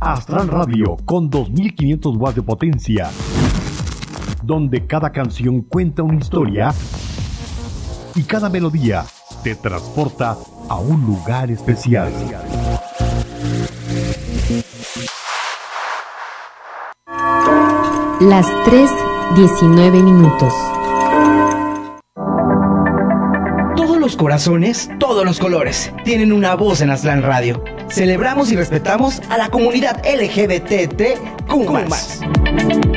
Aztlán Radio con 2500 watts de potencia, donde cada canción cuenta una historia y cada melodía te transporta a un lugar especial. Las 3:19. Todos los corazones, todos los colores, tienen una voz en Aztlán Radio. Celebramos y respetamos a la comunidad LGBTQ+.